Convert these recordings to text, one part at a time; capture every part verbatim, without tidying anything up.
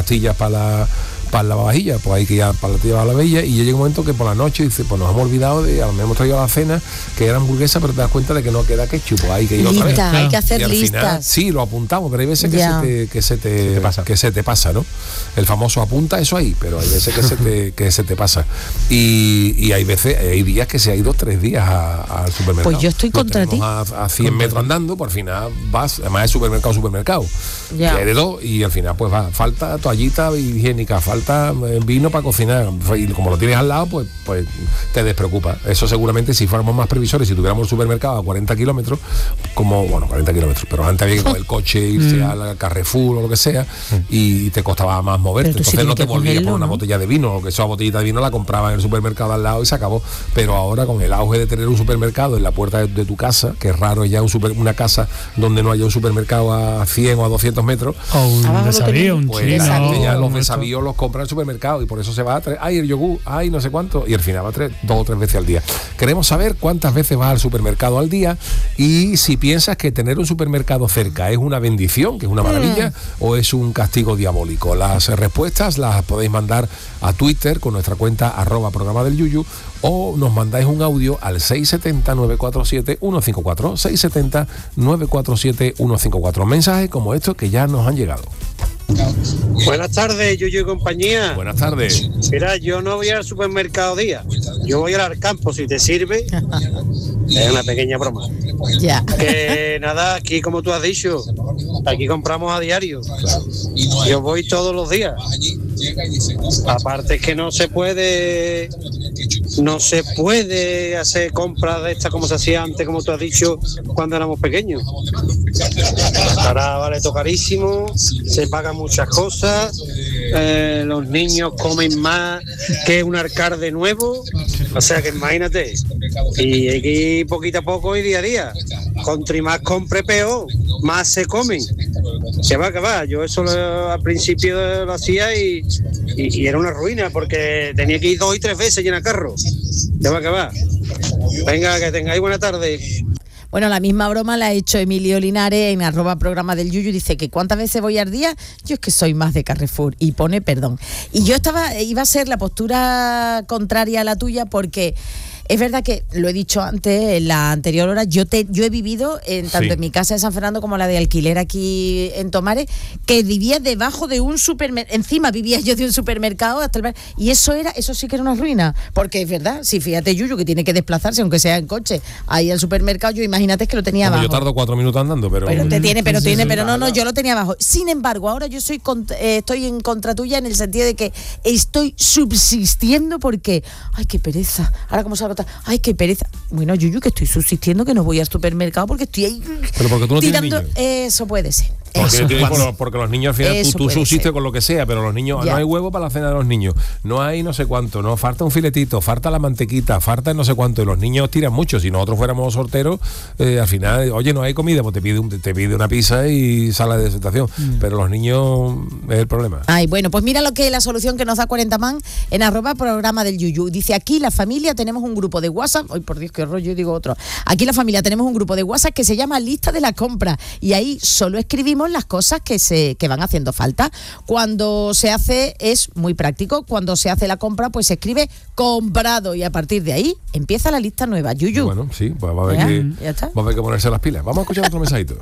pastillas para la para la lavavajillas, pues hay que ir a, para la tía la lavavajilla, y llega un momento que por la noche dice, pues nos hemos olvidado de, a lo mejor hemos traído a la cena que era hamburguesa, pero te das cuenta de que no queda ketchup, pues hay que ir Lista, otra vez. hay Claro. que hacer y al listas. Final, sí, lo apuntamos, pero hay veces que Ya. se te, que se te, Se te pasa. que se te pasa, ¿no? El famoso apunta eso ahí, pero hay veces que se te, que se te pasa. Y, y hay veces, hay días que se ha ido tres días a- al supermercado. Pues yo estoy Lo contra tenemos A, a cien metros andando, por final vas, además es supermercado, supermercado. Ya. Que hay de dos, y al final pues va, falta toallita higiénica, falta eh, vino para cocinar, y como lo tienes al lado, pues, pues te despreocupa. Eso seguramente si fuéramos más previsores, si tuviéramos el supermercado a cuarenta kilómetros, como, bueno, cuarenta kilómetros, pero antes había que coger el coche, irse al Carrefour o lo que sea, y te costaba más moverte. Pero tú sí Entonces no tienes te que volvías cogerlo, por una ¿no? botella de vino, o que esa botellita de vino la compraba en el supermercado al lado y se acabó. Pero ahora con el auge de tener un supermercado en la puerta de, de tu casa, que es raro ya un super, una casa donde no haya un supermercado a cien o a doscientos metros, O un Abajo lo desafío, tenéis. un pues chino. la gente ya los esto. desavíos los compra en el supermercado, y por eso se va a traer, ay, el yogur, ay, no sé cuánto, y al final va a traer dos o tres veces al día. Queremos saber cuántas veces vas al supermercado al día, y si piensas que tener un supermercado cerca es una bendición, que es una maravilla, o es un castigo diabólico. Las respuestas las podéis mandar a Twitter con nuestra cuenta arroba programa del Yuyu, o nos mandáis un audio al seis siete cero, nueve cuatro siete, uno cinco cuatro, seis siete cero, nueve cuatro siete, uno cinco cuatro. Mensajes como estos que ya nos han llegado. Buenas tardes, Yuyu y compañía. Buenas tardes. Mira, yo no voy al supermercado día, yo voy al campo, si te sirve. Es una pequeña broma. Ya. Que nada, aquí como tú has dicho, aquí compramos a diario. Yo voy todos los días. Aparte es que no se puede, no se puede hacer compras de estas como se hacía antes, como tú has dicho, cuando éramos pequeños. Ahora vale todo carísimo, se pagan muchas cosas, eh, los niños comen más que un alcalde nuevo, o sea que imagínate. Y hay que ir poquito a poco y día a día. Contra más compre peor, más se comen. Que va, que va. Yo eso lo- al principio lo hacía y, y, y era una ruina porque tenía que ir dos y tres veces llenar carro. Que va, que va. Venga, que tengáis buena tarde. Bueno, la misma broma la ha hecho Emilio Linares en arroba programa del Yuyu. Dice que ¿cuántas veces voy al día? Yo es que soy más de Carrefour. Y pone perdón. Y yo estaba, iba a ser la postura contraria a la tuya porque es verdad que, lo he dicho antes, en la anterior hora, yo te, yo he vivido en, tanto Sí. en mi casa de San Fernando como la de alquiler aquí en Tomares, que vivía debajo de un supermercado, encima vivía yo de un supermercado hasta el bar, y eso era, eso sí que era una ruina, porque es verdad, si fíjate Yuyu que tiene que desplazarse, aunque sea en coche, ahí al supermercado, yo imagínate que lo tenía Bueno, abajo. yo tardo cuatro minutos andando, pero... Pero te tiene, pero Sí, sí, tiene, sí, pero no, no, nada. yo lo tenía abajo. Sin embargo, ahora yo soy cont- eh, estoy en contra tuya en el sentido de que estoy subsistiendo porque, ay, qué pereza. Ahora como salgo, ta- ay, qué pereza. Bueno, Yuyu, que estoy subsistiendo, que no voy al supermercado porque estoy ahí Pero porque tú no tienes tirando. niños. Eso puede ser. Porque, Eso. tiene- bueno, porque los niños al final Eso tú, tú puede subsistes ser. con lo que sea, pero los niños, Ya. no hay huevo para la cena de los niños, no hay no sé cuánto, no falta un filetito, falta la mantequita, falta no sé cuánto, y los niños tiran mucho. Si nosotros fuéramos sorteros, eh, al final, oye, no hay comida, pues te pide, un- te pide una pizza y sala de desertación, pero los niños es el problema. Ay, bueno, pues mira lo que es la solución que nos da cuarenta man en arroba programa del Yuyu. Dice, aquí la familia tenemos un grupo de WhatsApp, ay por Dios, qué rollo, digo otro. Aquí la familia tenemos un grupo de WhatsApp que se llama Lista de la Compra, y ahí solo escribimos las cosas que se que van haciendo falta. Cuando se hace, es muy práctico, cuando se hace la compra, pues se escribe comprado, y a partir de ahí empieza la lista nueva. Yuyu. Bueno, sí, pues va a haber Ya, que, ya está. va a haber que ponerse las pilas. Vamos a escuchar otro mensajito.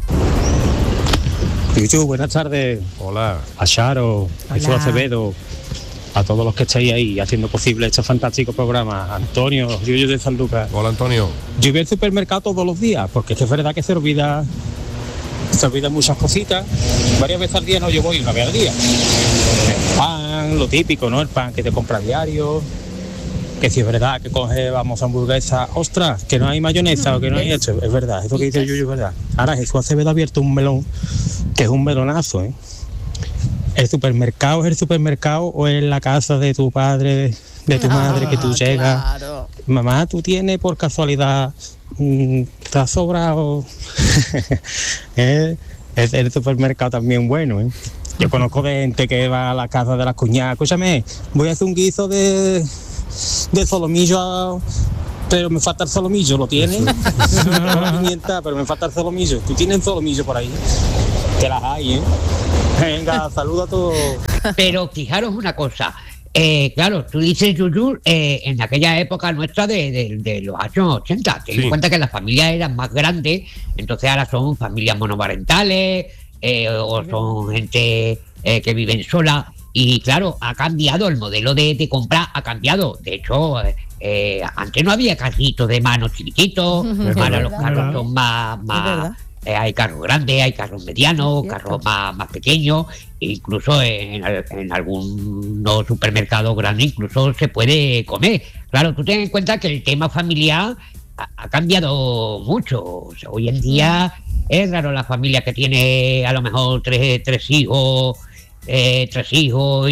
Yuyu, buenas tardes. Hola. A Charo, a Jesús Hola. Acevedo, a todos los que estáis ahí haciendo posible este fantástico programa. Antonio, Yuyu de San Lucas. Hola, Antonio. Yo voy al supermercado todos los días, porque es que es verdad que se olvida, se olvidan muchas cositas. Varias veces al día no, yo voy una vez al día. El pan, lo típico, ¿no? El pan que te compra a diario. Que si es verdad que coge, vamos, hamburguesa, ostras, que no hay mayonesa o que no hay esto, es verdad, eso que dice Yuyu es verdad. Ahora Jesús Acevedo ha abierto un melón, que es un melonazo, ¿eh? ¿El supermercado es el supermercado o es la casa de tu padre, de, de tu madre, que tú Ah, llegas? claro. Mamá, ¿tú tienes por casualidad, mm, te has sobrado? ¿Eh? Es el supermercado también bueno, ¿eh? Yo conozco de gente que va a la casa de las cuñadas, escúchame, voy a hacer un guiso de, de solomillo, pero me falta el solomillo, ¿lo tienes? La pimienta, pero me falta el solomillo. ¿Tú tienes solomillo por ahí? Que las hay, ¿eh? Venga, saluda a todos. Pero fijaros una cosa, eh, claro, tú dices, Yuyu, eh, en aquella época nuestra de, de, de los años ochenta, ten Sí. en cuenta que las familias eran más grandes, entonces ahora son familias monoparentales, eh, o son gente eh, que viven sola, y claro, ha cambiado el modelo de, de compra, ha cambiado. De hecho, eh, eh, antes no había carritos de mano chiquititos, Es ahora verdad. los carros son más... Es más verdad. eh, hay carros grandes, hay carros medianos, Es cierto. carros más, más pequeños, incluso en, en algunos supermercados grandes incluso se puede comer. Claro, tú ten en cuenta que el tema familiar ha, ha cambiado mucho. O sea, hoy en día es raro la familia que tiene a lo mejor tres, tres hijos, eh, tres hijos y,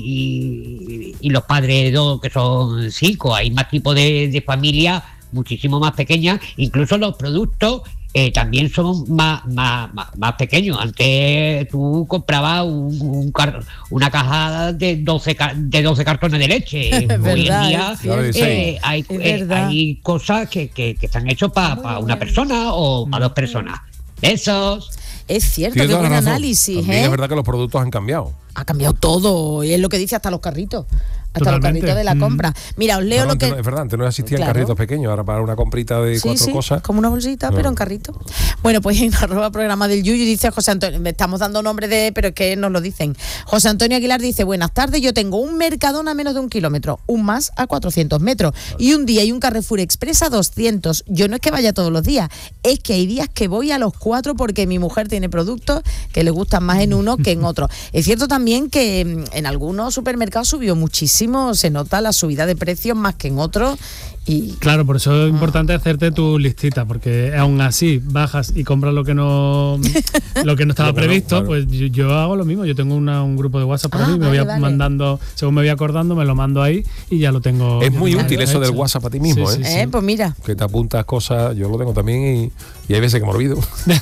y, y los padres dos que son cinco. Hay más tipos de, de familias muchísimo más pequeñas, incluso los productos eh, también son más, más, más, más pequeños. Antes tú comprabas un, un car- una caja de doce, ca- de doce cartones de leche. Hoy en verdad, día es cierto. eh, hay, Es eh, verdad. hay cosas que, que, que están hechas para una persona o para dos personas. Besos. Es cierto, Tienes qué toda buen la razón. análisis, También ¿eh? es verdad que los productos han cambiado. Ha cambiado todo, y es lo que dice hasta los carritos. Hasta Totalmente. los carritos de la Mm. compra. Mira, os leo Claro, lo antes que... no- es verdad, antes no existían Claro. carritos pequeños, ahora para una comprita de Sí, cuatro sí, cosas. como una bolsita, No. pero en carrito. Bueno, pues en arroba programa del Yuyu dice José Antonio, me estamos dando nombre de, pero es que nos lo dicen. José Antonio Aguilar dice, buenas tardes, yo tengo un Mercadona a menos de un kilómetro, un Más a cuatrocientos metros, y un día y un Carrefour Express a doscientos. Yo no es que vaya todos los días, es que hay días que voy a los cuatro porque mi mujer tiene productos que le gustan más en uno que en otro. Es cierto también que mm, en algunos supermercados subió muchísimo, se nota la subida de precios más que en otros. Y Claro, por eso es importante hacerte tu listita, porque aún así bajas y compras lo que no lo que no estaba Lo que no, previsto, claro. pues yo, yo hago lo mismo. Yo tengo una- un grupo de WhatsApp por Ah, ahí, me vale, voy vale. mandando, según me voy acordando, me lo mando ahí y ya lo tengo. Es ya muy lo útil tengo eso del hecho. WhatsApp para ti mismo, Sí, ¿eh? sí, Eh, pues mira, Que te apuntas cosas, yo lo tengo también y, y hay veces que me olvido.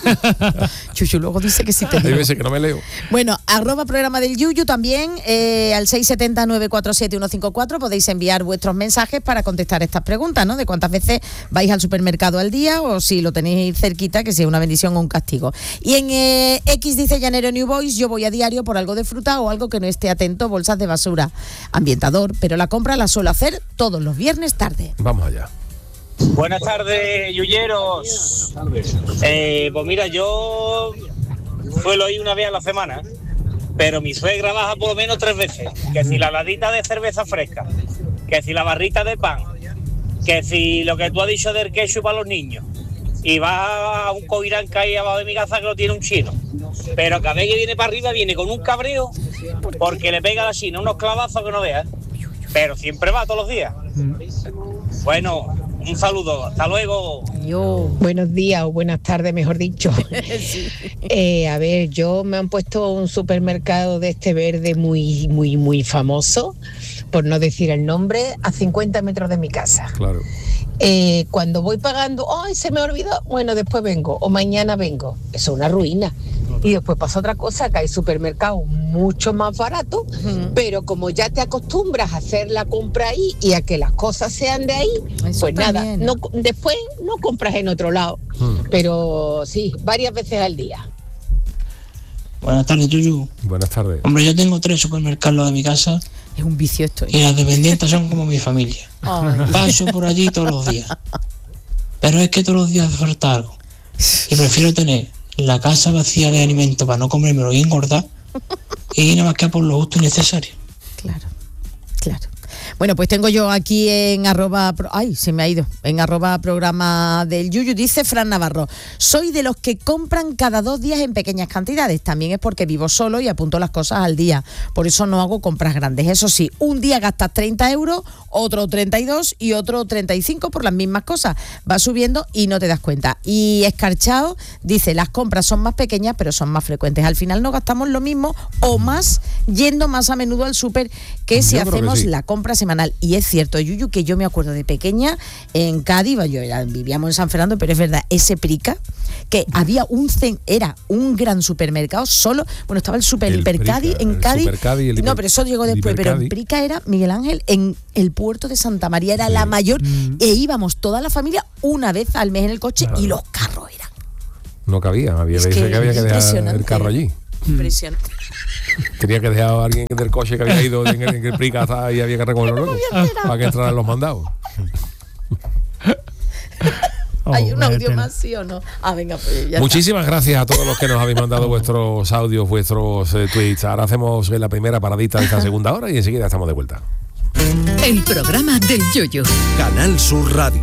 Chuchu luego dice que sí te Hay veces que no me leo. Bueno, arroba programa del Yuyu también, eh, al seis siete cero, nueve cuatro siete, uno cinco cuatro podéis enviar vuestros mensajes para contestar estas preguntas, ¿no? De cuántas veces vais al supermercado al día o si lo tenéis cerquita, que si es una bendición o un castigo. Y en eh, X dice Llanero New Boys, yo voy a diario por algo de fruta o algo que no esté atento, bolsas de basura, ambientador, pero la compra la suelo hacer todos los viernes tarde. Vamos allá. Buenas tardes, yuyeros. Eh, pues mira, yo suelo ir una vez a la semana, pero mi suegra baja por lo menos tres veces. Que si la ladita de cerveza fresca, que si la barrita de pan, que si lo que tú has dicho del ketchup para los niños. Y va a un coirán que hay abajo de mi casa que lo tiene un chino. Pero cada vez que viene para arriba viene con un cabreo porque le pega a la china unos clavazos que no veas. Pero siempre va todos los días. Bueno, un saludo, hasta luego. Yo. Buenos días o buenas tardes, mejor dicho. Eh, a ver, yo me han puesto un supermercado de este verde muy, muy, muy famoso, por no decir el nombre, a cincuenta metros de mi casa. Claro. Eh, cuando voy pagando, ¡ay, se me olvidó! Bueno, después vengo, o mañana vengo. Eso es una ruina. Y después pasa otra cosa, que hay supermercados mucho más baratos, Ujú. pero como ya te acostumbras a hacer la compra ahí y a que las cosas sean de ahí, Eso pues nada, también. no, después no compras en otro lado. Hmm. Pero sí, varias veces al día. Buenas tardes, Yuyu. Buenas tardes. Hombre, yo tengo tres supermercados de mi casa Es un vicio esto. ¿eh? y las dependientes son como mi familia. Ay. Paso por allí todos los días. Pero es que todos los días hace falta algo. Y prefiero tener la casa vacía de alimentos para no comérmelo y engordar y nada más que a por lo justo y necesario. Claro, claro. Bueno, pues tengo yo aquí en arroba, pro- ay, se me ha ido, en arroba programa del Yuyu, dice Fran Navarro, soy de los que compran cada dos días en pequeñas cantidades, también es porque vivo solo y apunto las cosas al día, por eso no hago compras grandes, eso sí, un día gastas treinta euros, otro treinta y dos y otro treinta y cinco por las mismas cosas, va subiendo y no te das cuenta. Y Escarchao dice, las compras son más pequeñas pero son más frecuentes, al final no gastamos lo mismo o más yendo más a menudo al súper que si Yo creo que hacemos sí. la compra semanal. Y es cierto, Yuyu, que yo me acuerdo de pequeña en Cádiz, yo era, vivíamos en San Fernando, pero es verdad, ese Prica, que había un cen, era un gran supermercado solo, bueno, estaba el Super El Hipercadi Prica, en el Cádiz. Supercadi y el no, Hiper- pero eso llegó el después, pero en Hipercadi. Prica era Miguel Ángel en el puerto de Santa María, era la mayor, e íbamos toda la familia una vez al mes en el coche y los carros eran. No cabía, había Es veces que que había que dejar impresionante. el carro allí. Impresionante. Tenía que dejar a alguien del coche que había ido en el, en el Prica hasta y había que recogerlo luego para que entraran los mandados. Oh, ¿hay un audio más, sí o no? Ah, venga, pues ya Muchísimas está. gracias a todos los que nos habéis mandado vuestros audios, vuestros eh, tweets. Ahora hacemos la primera paradita de esta segunda hora y enseguida estamos de vuelta. El programa del Yoyo. Canal Sur Radio.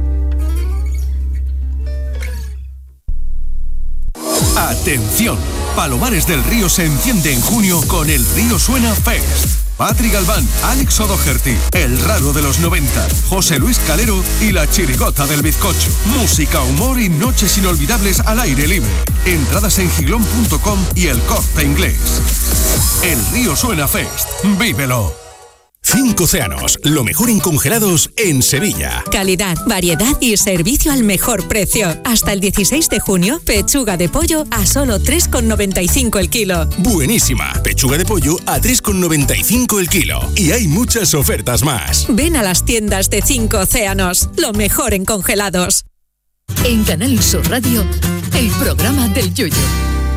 Atención, Palomares del Río se enciende en junio con el Río Suena Fest. Patri Galván, Alex O'Doherty, El Raro de los noventa, José Luis Calero y La Chirigota del Bizcocho. Música, humor y noches inolvidables al aire libre. Entradas en giglón punto com y El Corte Inglés. El Río Suena Fest. ¡Vívelo! Cinco Océanos, lo mejor en congelados en Sevilla. Calidad, variedad y servicio al mejor precio. Hasta el dieciséis de junio, pechuga de pollo a solo tres con noventa y cinco el kilo. Buenísima, pechuga de pollo a tres con noventa y cinco el kilo. Y hay muchas ofertas más. Ven a las tiendas de Cinco Océanos, lo mejor en congelados. En Canal Sur Radio, el programa del Yoyo.